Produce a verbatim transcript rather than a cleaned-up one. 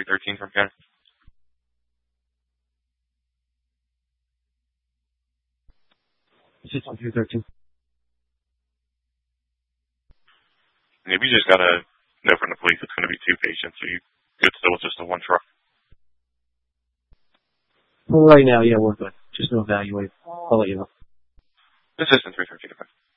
three thirteen from here. Assistant three thirteen. Maybe you just got to know from the police it's going to be two patients, so you good still with just the one truck. Well, right now, yeah, we're good. Just to evaluate. I'll let you know. Assistant three thirteen.